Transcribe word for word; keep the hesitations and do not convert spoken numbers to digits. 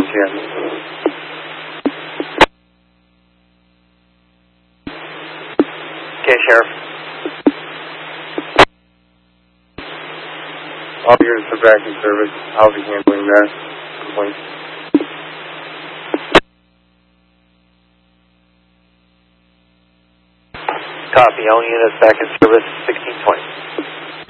ten. Okay, Sheriff. All here is the tracking service. I'll be handling that complaint. Copy. All units back in service, sixteen twenty.